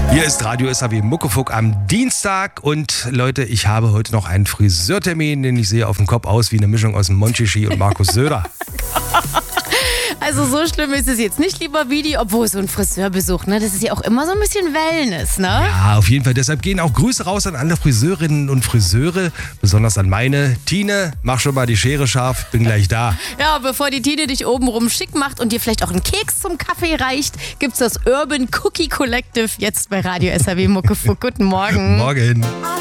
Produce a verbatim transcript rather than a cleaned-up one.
Hier ist Radio S A W Muckefuck am Dienstag und Leute, ich habe heute noch einen Friseurtermin, den ich sehe auf dem Kopf aus wie eine Mischung aus Monchichi und Markus Söder. Also so schlimm ist es jetzt nicht, lieber Vidi, obwohl so ein Friseurbesuch, ne, das ist ja auch immer so ein bisschen Wellness, ne? Ja, auf jeden Fall. Deshalb gehen auch Grüße raus an alle Friseurinnen und Friseure, besonders an meine. Tine, mach schon mal die Schere scharf, bin gleich da. Ja, bevor die Tine dich obenrum schick macht und dir vielleicht auch einen Keks zum Kaffee reicht, gibt's das Urban Cookie Collective jetzt bei Radio S A W Muckefuck. Guten Morgen. Morgen.